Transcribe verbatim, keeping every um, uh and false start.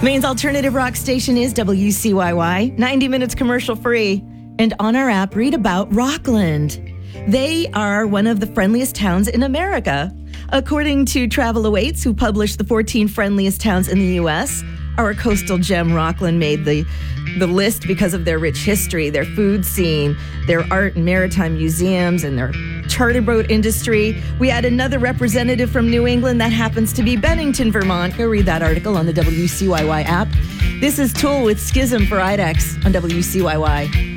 Maine's alternative rock station is W C Y Y, ninety minutes commercial free. And on our app, read about Rockland. They are one of the friendliest towns in America. According to Travel Awaits, who published the fourteen friendliest towns in the U S, our coastal gem Rockland made the, the list because of their rich history, their food scene, their art and maritime museums, and their charter boat industry. We had another representative from New England that happens to be Bennington, Vermont. Go read that article on the W C Y Y app. This is Tool with Schism for I D E X on W C Y Y.